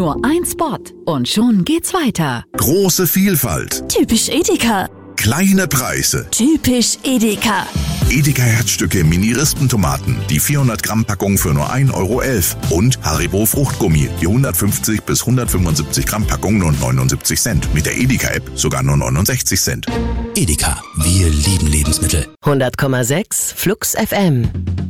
Nur ein Spot und schon geht's weiter. Große Vielfalt. Typisch Edeka. Kleine Preise. Typisch Edeka. Edeka Herzstücke Mini-Rispentomaten, die 400 Gramm Packung für nur 1,11 Euro. Und Haribo Fruchtgummi, die 150 bis 175 Gramm Packung nur 79 Cent. Mit der Edeka-App sogar nur 69 Cent. Edeka, wir lieben Lebensmittel. 100,6 Flux FM.